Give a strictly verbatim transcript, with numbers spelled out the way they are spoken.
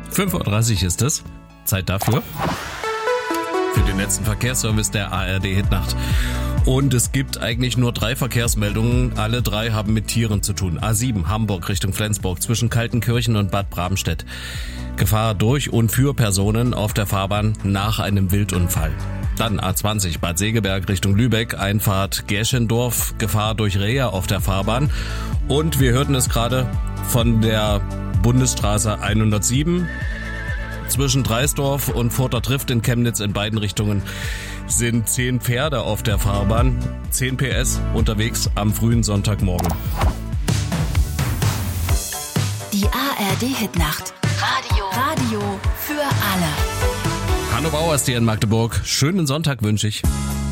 fünf Uhr dreißig ist es. Zeit dafür. Für den letzten Verkehrsservice der A R D Hitnacht. Und es gibt eigentlich nur drei Verkehrsmeldungen. Alle drei haben mit Tieren zu tun. A sieben Hamburg Richtung Flensburg zwischen Kaltenkirchen und Bad Bramstedt. Gefahr durch und für Personen auf der Fahrbahn nach einem Wildunfall. Dann A zwanzig Bad Segeberg Richtung Lübeck, Einfahrt Gerschendorf, Gefahr durch Rehe auf der Fahrbahn. Und wir hörten es gerade von der Bundesstraße hundertsieben. Zwischen Dreisdorf und Furter Trift in Chemnitz in beiden Richtungen sind zehn Pferde auf der Fahrbahn, zehn P S unterwegs am frühen Sonntagmorgen. Die A R D Hitnacht. Radio. Radio für alle. Hanno Bauers dir in Magdeburg. Schönen Sonntag wünsche ich.